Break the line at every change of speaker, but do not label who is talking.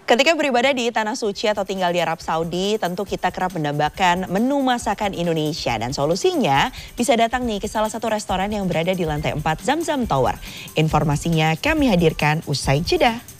Ketika beribadah di Tanah Suci atau tinggal di Arab Saudi, tentu kita kerap mendambakan menu masakan Indonesia. Dan solusinya bisa datang nih ke salah satu restoran yang berada di lantai 4 Zamzam Tower. Informasinya kami hadirkan usai jeda.